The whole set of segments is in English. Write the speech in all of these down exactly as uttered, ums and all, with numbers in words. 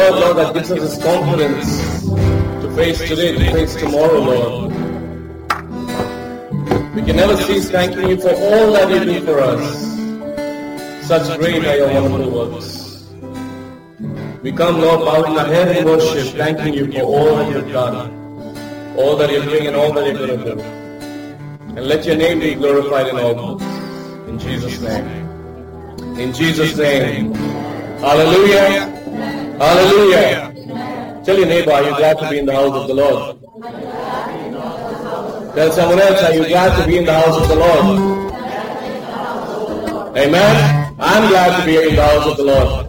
word, Lord, that gives us this confidence to face today, to face tomorrow, Lord. We can never cease thanking you for all that you do for us. Such great are your wonderful works. We come, Lord, bowing our head in worship, thanking you for all that you've done, all that you're doing and all that you're going to do. And let your name be glorified in all this. In Jesus' name. In Jesus' name. Hallelujah. Hallelujah. Tell your neighbor, are you glad to be in the house of the Lord? Tell someone else, are you glad to be in the house of the Lord? Amen. I'm glad to be in the house of the Lord.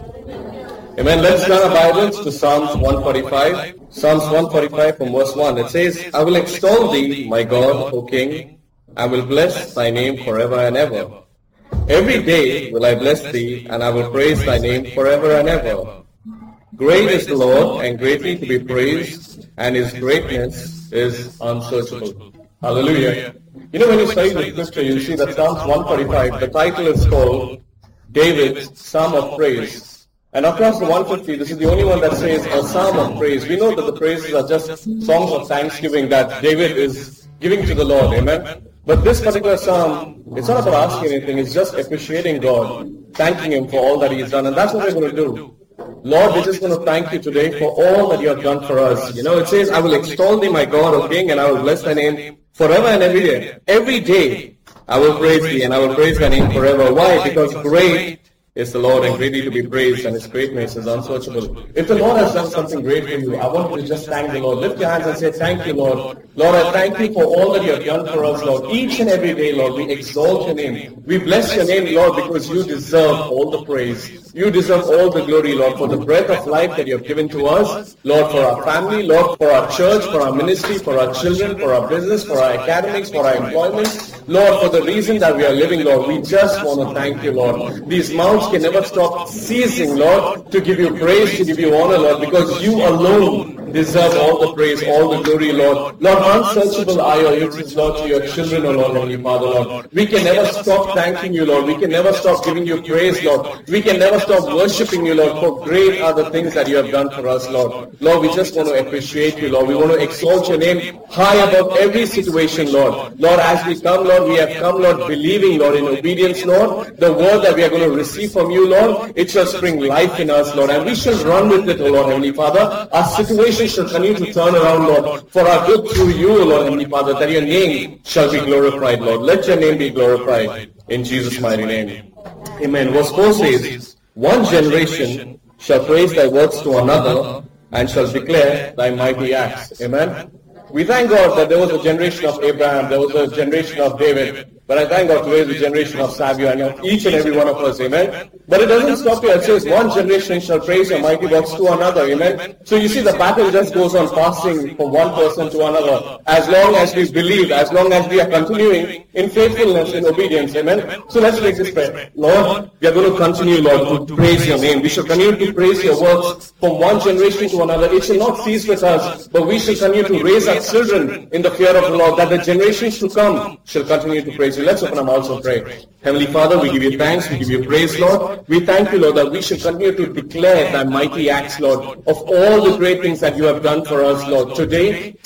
Amen. Let's turn our Bibles to Psalms one forty-five. Psalms one forty-five from verse one. It says, I will extol thee, my God, O King. I will bless thy name forever and ever. Every day will I bless thee, and I will praise thy name forever and ever. Great is the Lord, and greatly to be praised, and his greatness is unsearchable. Hallelujah. You know, when you study the scripture, you see that Psalms one forty-five, the title is called David's Psalm of Praise. And across the one fifty, this is the only one that says a Psalm of Praise. We know that the praises are just songs of thanksgiving that David is giving to the Lord. Amen. But this particular psalm, it's not about asking anything, it's just appreciating God, thanking him for all that he has done. And that's what we're going to do. Lord, we're just going to thank you today for all that you have done for us. You know, it says, I will extol thee, my God, O King, and I will bless thy name forever and every day. Every day I will praise thee, and I will praise thy name forever. Why? Because great is the Lord, and greatly to be praised, and his greatness is unsearchable. If the Lord has done something great for you, I want you to just thank the Lord. Lift your hands and say, thank you, Lord. Lord, I thank you for all that you have done for us, Lord. Each and every day, Lord, we exalt your name. We bless your name, Lord, because you deserve all the praise. You deserve all the glory, Lord, for the breath of life that you have given to us, Lord, for our family, Lord, for our church, for our ministry, for our children, for our business, for our academics, for our employment. Lord, for the reason that we are living, Lord, we just want to thank you, Lord. These mouths can never stop ceasing, Lord, to give you praise, to give you honor, Lord, because you alone deserve all the praise, all the glory, Lord. Lord, unsearchable are your riches, Lord, to your children, O Lord, Heavenly Father, Lord. We can never stop thanking you, Lord. We can never stop giving you praise, Lord. We can never stop worshiping you, Lord, for great are the things that you have done for us, Lord. Lord, we just want to appreciate you, Lord. We want to exalt your name high above every situation, Lord. Lord, as we come, Lord, we have come, Lord, believing, Lord, in obedience, Lord. The word that we are going to receive from you, Lord, it shall spring life in us, Lord, and we shall run with it, O Lord, Heavenly Father. Our situation shall continue to turn around, Lord, for our good through you, O Lord, Heavenly Father, that your name shall be glorified, Lord. Let your name be glorified in Jesus' mighty name. Amen. Verse four says, one generation shall praise thy works to another, and shall declare thy mighty acts. Amen. We thank God that there was a generation of Abraham, there was a generation of David, but I thank God today is the generation of Savio and of each and every one of us. Amen. But it doesn't stop here. It says one generation shall praise your mighty works to another. Amen. So you see the battle just goes on passing from one person to another. As long as we believe, as long as we are continuing in faithfulness, in obedience. Amen. So let's make this prayer. Lord, we are going to continue, Lord, to praise your name. We shall continue to praise your works from one generation to another. It shall not cease with us, but we shall continue to raise our children in the fear of the Lord, that the generations to come shall continue to praise you. Let's open our mouths and pray. Heavenly Father, we give you thanks, we give you praise, Lord. We thank you, Lord, that we should continue to declare thy mighty acts, Lord, of all the great things that you have done for us, Lord. Today,